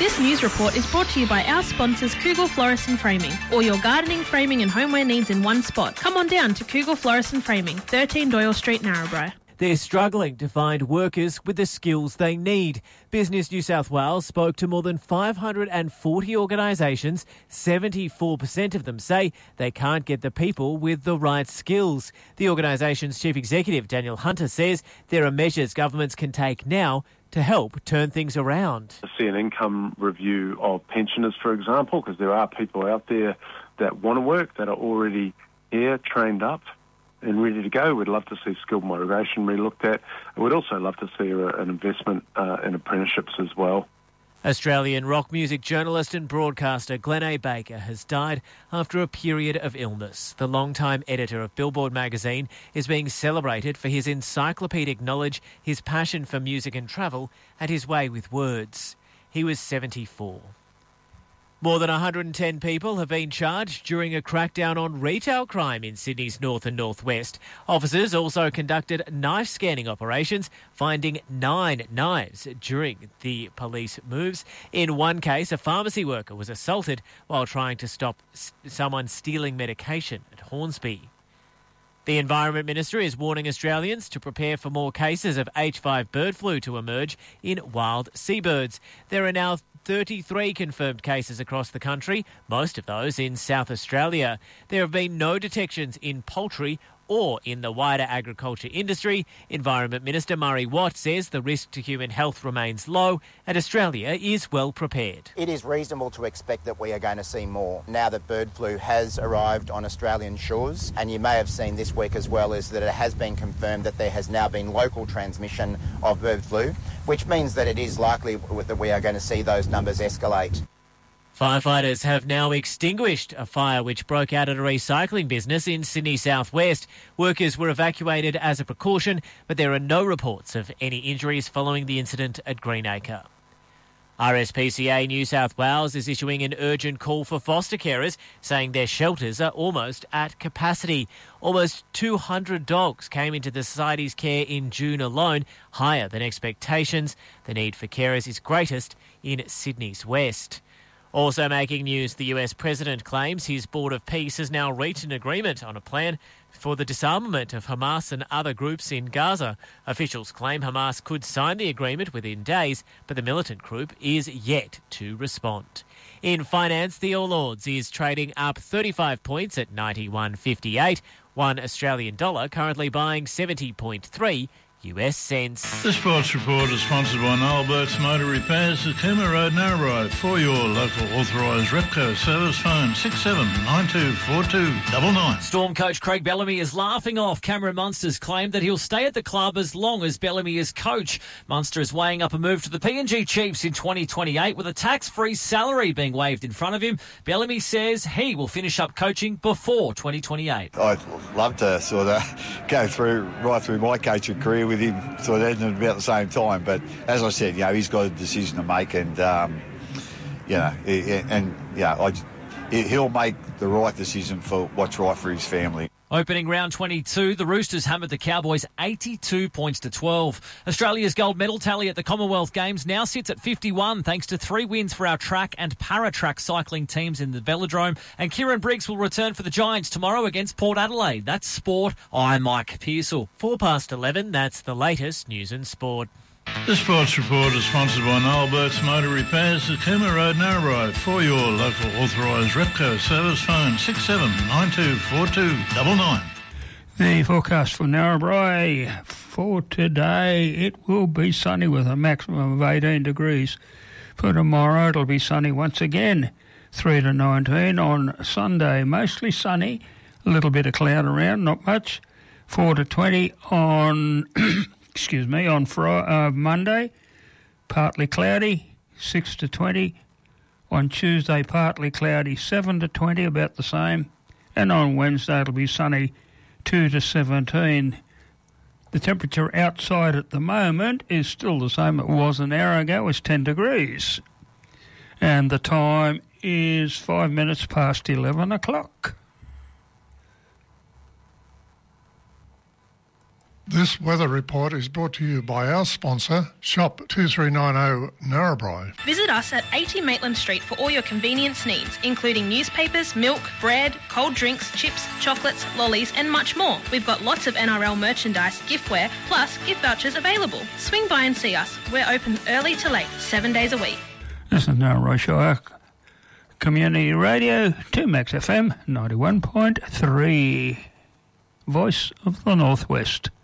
This news report is brought to you by our sponsors Kugel Florist and Framing. All your gardening, framing and homeware needs in one spot. Come on down to Kugel Florist and Framing, 13 Doyle Street, Narrabri. They're struggling to find workers with the skills they need. Business New South Wales spoke to more than 540 organisations. 74% of them say they can't get the people with the right skills. The organisation's chief executive, Daniel Hunter, says there are measures governments can take now to help turn things around. I see an income review of pensioners, for example, because there are people out there that want to work, that are already here, trained up and ready to go. We'd love to see skilled migration re-looked at. And we'd also love to see an investment in apprenticeships as well. Australian rock music journalist and broadcaster Glenn A. Baker has died after a period of illness. The longtime editor of Billboard magazine is being celebrated for his encyclopedic knowledge, his passion for music and travel, and his way with words. He was 74. More than 110 people have been charged during a crackdown on retail crime in Sydney's north and northwest. Officers also conducted knife scanning operations, finding 9 knives during the police moves. In one case, a pharmacy worker was assaulted while trying to stop someone stealing medication at Hornsby. The Environment Minister is warning Australians to prepare for more cases of H5 bird flu to emerge in wild seabirds. There are now 33 confirmed cases across the country, most of those in South Australia. There have been no detections in poultry or in the wider agriculture industry. Environment Minister Murray Watt says the risk to human health remains low and Australia is well prepared. It is reasonable to expect that we are going to see more now that bird flu has arrived on Australian shores. And you may have seen this week as well is that it has been confirmed that there has now been local transmission of bird flu, which means that it is likely that we are going to see those numbers escalate. Firefighters have now extinguished a fire which broke out at a recycling business in Sydney southwest. Workers were evacuated as a precaution, but there are no reports of any injuries following the incident at Greenacre. RSPCA New South Wales is issuing an urgent call for foster carers, saying their shelters are almost at capacity. Almost 200 dogs came into the Society's care in June alone, higher than expectations. The need for carers is greatest in Sydney's west. Also making news, the US President claims his Board of Peace has now reached an agreement on a plan for the disarmament of Hamas and other groups in Gaza. Officials claim Hamas could sign the agreement within days, but the militant group is yet to respond. In finance, the All Ords is trading up 35 points at 91.58. One Australian dollar currently buying 70.3 US cents. This sports report is sponsored by Noel Burke's Motor Repairs at Cooma Road, Narrabri. For your local authorised Repco service, phone 67924299. Storm coach Craig Bellamy is laughing off Cameron Munster's claim that he'll stay at the club as long as Bellamy is coach. Munster is weighing up a move to the PNG Chiefs in 2028 with a tax-free salary being waved in front of him. Bellamy says he will finish up coaching before 2028. I'd love to sort of go right through my coaching career with him sort of at about the same time, but as I said, he's got a decision to make, and he'll make the right decision for what's right for his family. Opening round 22, the Roosters hammered the Cowboys 82 points to 12. Australia's gold medal tally at the Commonwealth Games now sits at 51 thanks to 3 wins for our track and para-track cycling teams in the Velodrome. And Kieran Briggs will return for the Giants tomorrow against Port Adelaide. That's sport. I'm Mike Pearsall. 11:04, that's the latest news and sport. This sports report is sponsored by Noel Burke's Motor Repairs at Cooma Road, Narrabri. For your local authorised Repco service, phone 67924299. The forecast for Narrabri for today, it will be sunny with a maximum of 18 degrees. For tomorrow, it'll be sunny once again, 3 to 19. On Sunday, mostly sunny, a little bit of cloud around, not much, 4 to 20 on... on Monday, partly cloudy, 6 to 20. On Tuesday, partly cloudy, 7 to 20, about the same. And on Wednesday, it'll be sunny, 2 to 17. The temperature outside at the moment is still the same it was an hour ago, it's 10 degrees. And the time is 5 minutes past 11 o'clock. This weather report is brought to you by our sponsor, Shop 2390 Narrabri. Visit us at 80 Maitland Street for all your convenience needs, including newspapers, milk, bread, cold drinks, chips, chocolates, lollies and much more. We've got lots of NRL merchandise, giftware, plus gift vouchers available. Swing by and see us. We're open early to late, 7 days a week. This is Narrabri Shire Community Radio, 2Max FM 91.3. Voice of the Northwest.